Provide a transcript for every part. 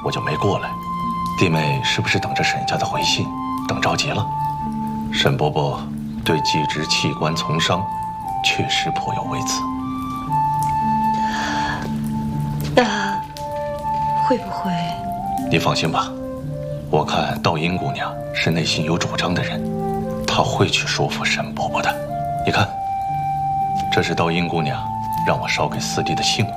我就没过来。弟妹是不是等着沈家的回信，等着急了？沈伯伯对继职弃官从商，确实颇有微词。 那会不会？ 你放心吧，我看道英姑娘是内心有主张的人，她会去说服沈伯伯的。你看，这是道英姑娘让我捎给四弟的信物。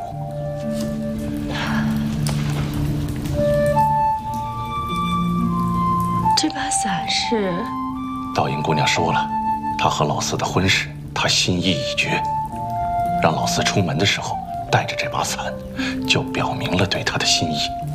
这把伞是？ 道英姑娘说了，她和老四的婚事，她心意已决。让老四出门的时候带着这把伞，就表明了对他的心意。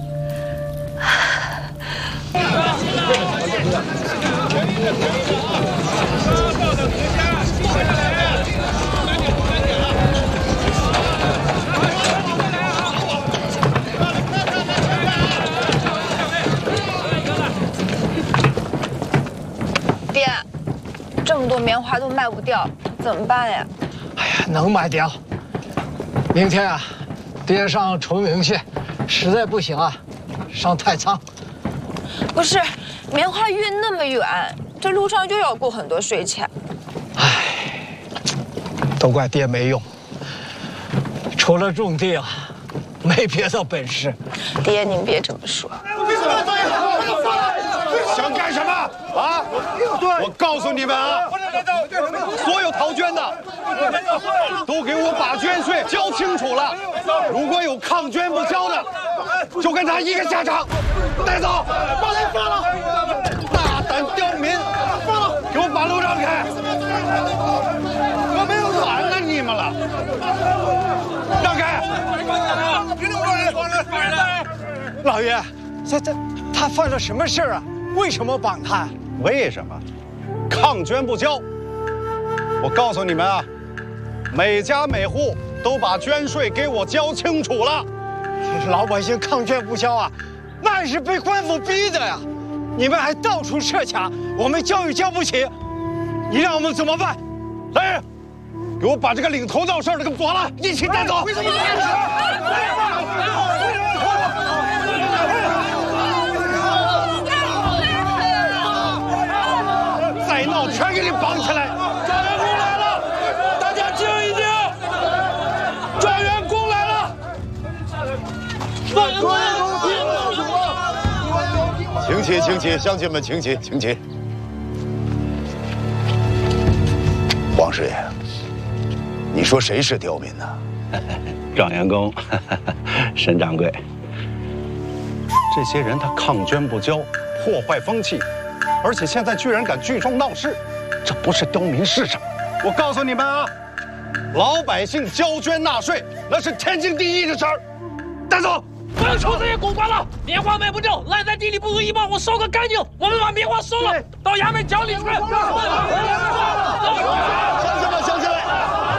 爹，这么多棉花都卖不掉，怎么办呀？ 哎呀，能卖掉。明天啊，爹上崇明县，实在不行啊，上太仓。 不是，棉花运那么远，这路上又要过很多税钱。 唉，都怪爹没用，除了种地啊，没别的本事。 爹，您别这么说。 想干什么啊？我告诉你们啊，所有陶捐的都给我把捐税交清楚了。如果有抗捐不交的，就跟他一个下场。带走，把人放了！大胆刁民，放了！给我把路让开！我没有拦着你们了，让开！ 老爷，他犯了什么事啊？为什么绑他？ 为什么？抗捐不交。我告诉你们啊，每家每户都把捐税给我交清楚了。 老百姓抗捐不交啊，那是被官府逼的呀！你们还到处设卡，我们交也交不起，你让我们怎么办？ 来人，给我把这个领头闹事的给绑了，一起带走！为什么？再闹，全给你绑起来！状元公来了，大家静一静。状元公来了。状元公， 请起，请起，乡亲们，请起，请起。王师爷，你说谁是刁民呢？ 状元公，沈掌柜，这些人他抗捐不交，破坏风气，而且现在居然敢聚众闹事，这不是刁民是什么？我告诉你们啊，老百姓交捐纳税那是天经地义的事儿，带走！ 不要求这些狗官了，棉花卖不掉，烂在地里不如一棒，我收个干净。我们把棉花收了，到衙门讲理去。 乡亲们，乡亲们，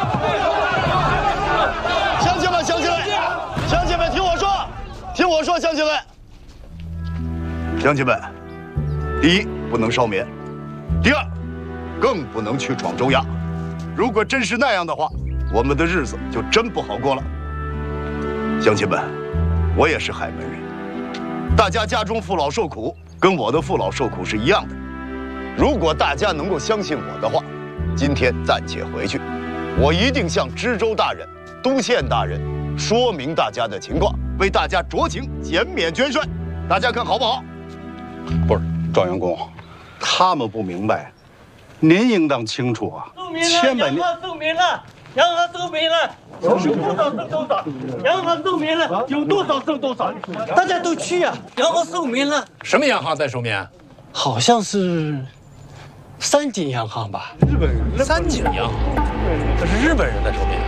乡亲们，乡亲们，乡亲们，听我说，听我说，乡亲们，乡亲们，第一，不能烧棉；第二，更不能去闯州衙。如果真是那样的话，我们的日子就真不好过了。乡亲们，我也是海门人，大家家中父老受苦，跟我的父老受苦是一样的。如果大家能够相信我的话，今天暂且回去，我一定向知州大人、都县大人说明大家的情况，为大家酌情减免捐税，大家看好不好？ 不是，状元公，他们不明白，您应当清楚啊。 千百年寿命了，让他寿命了，有多少剩多少，让他寿命了，有多少剩多少，大家都去呀，让他寿命了。 什么洋行在收棉？ 好像是三井洋行吧？ 日本人三井洋行，这是日本人在收棉。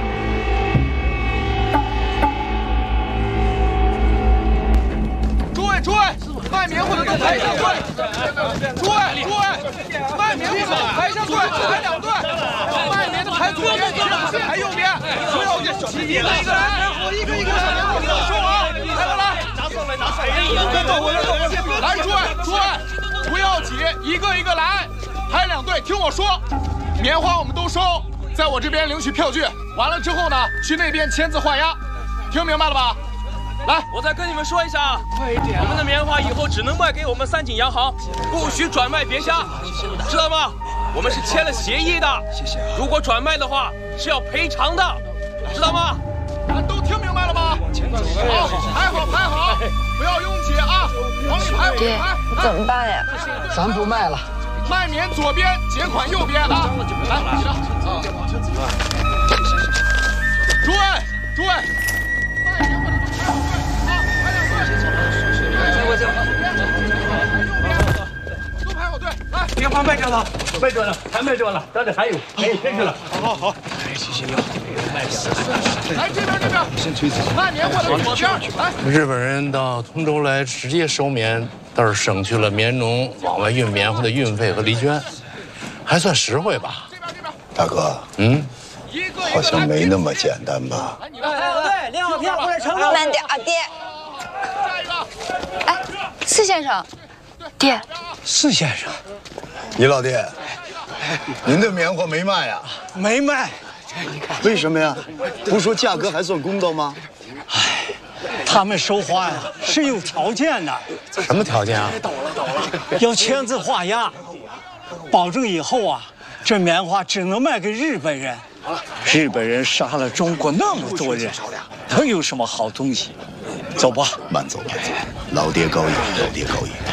诸位，卖棉花的都排上队。诸位，卖棉花的排上队，排两队。卖棉的排左边，排右边，不要一个一个来，一个来，说啊，来，拿上来，来，诸位，不要挤，一个一个来，排两队，听我说，棉花我们都收，在我这边领取票据，完了之后呢，去那边签字画押，听明白了吧？ 来， 我再跟你们说一下啊，快一点！我们的棉花以后只能卖给我们三井洋行，不许转卖别家，知道吗？我们是签了协议的。谢谢。如果转卖的话是要赔偿的，知道吗？ 都听明白了吗？好，排好，排好，不要拥挤啊！往里排， 爹，怎么办呀？ 咱不卖了， 卖棉左边，结款右边啊！来，你的啊！诸位，诸位，卖棉花的都排好队啊，排两队。都排好队，来。 棉花卖掉了，卖掉了，还卖掉了，当然还有，可以进去了。 好。 哎，谢谢你。 来这边，先推走。卖棉花的左边，来。 日本人到通州来直接收棉，倒是省去了棉农往外运棉花的运费和离捐，还算实惠吧？ 大哥，好像没那么简单吧？ 对，练好片过来成功。 慢点啊，爹。 下一个。 哎，四先生，爹。 四先生， 李老弟，您的棉花没卖呀？ 没卖。 为什么呀？不是说价格还算公道吗？ 他们收花呀是有条件的。 什么条件啊？ 要签字画押，保证以后啊，这棉花只能卖给日本人。日本人杀了中国那么多人，能有什么好东西？走吧， 慢走，老爹高义。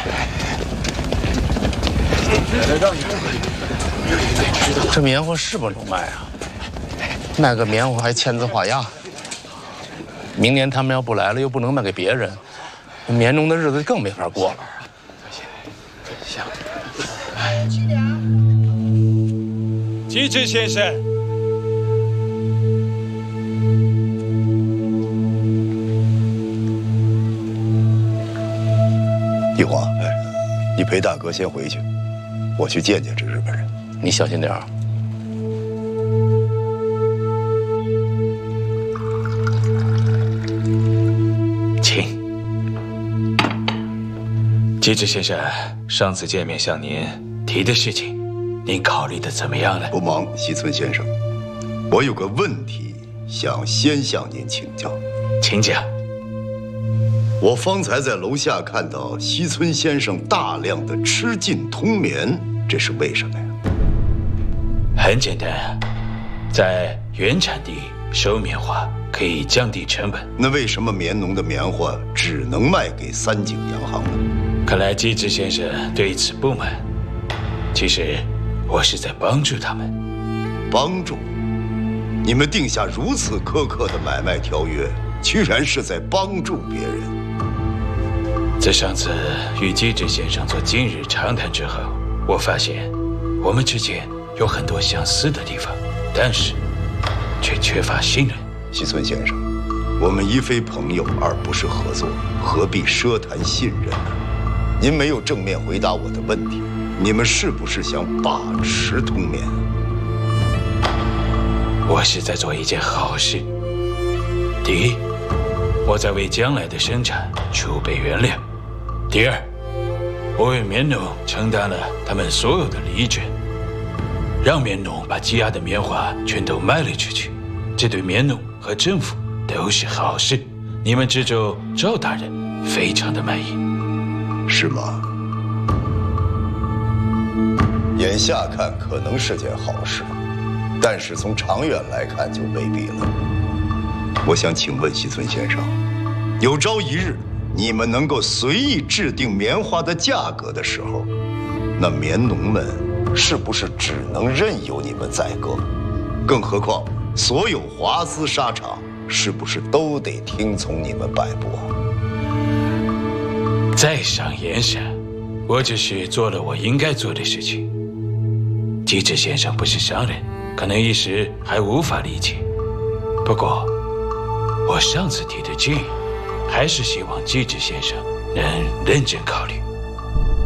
这棉花是不能卖啊！卖个棉花还签字画押。明年他们要不来了，又不能卖给别人，棉农的日子更没法过了。行。 机智先生， 帝华，你陪大哥先回去，我去见见这日本人。 你小心点儿。 请。机智先生，上次见面向您提的事情，您考虑的怎么样了？ 不忙，西村先生，我有个问题想先向您请教。 请讲。 我方才在楼下看到西村先生大量的吃进通棉，这是为什么呀？ 很简单，在原产地收棉花可以降低成本。 那为什么棉农的棉花只能卖给三井洋行呢？ 看来机智先生对此不满。其实我是在帮助他们。 帮助？你们定下如此苛刻的买卖条约，居然是在帮助别人。 自上次与机智先生做今日长谈之后，我发现我们之间有很多相似的地方，但是却缺乏信任。 西村先生，我们一非朋友，二不是合作，何必奢谈信任呢？您没有正面回答我的问题，你们是不是想把持通棉？ 我是在做一件好事。第一，我在为将来的生产储备原料；第二，我为棉农承担了他们所有的离卷，让棉农把积压的棉花全都卖了出去，这对棉农和政府都是好事。你们知州赵大人非常的满意， 是吗？眼下看可能是件好事，但是从长远来看就未必了。我想请问西村先生，有朝一日你们能够随意制定棉花的价格的时候，那棉农们是不是只能任由你们宰割？更何况所有华资纱厂是不是都得听从你们摆布？ 在商言商，我只是做了我应该做的事情。机智先生不是商人，可能一时还无法理解。不过，我上次提的建议，还是希望机智先生能认真考虑。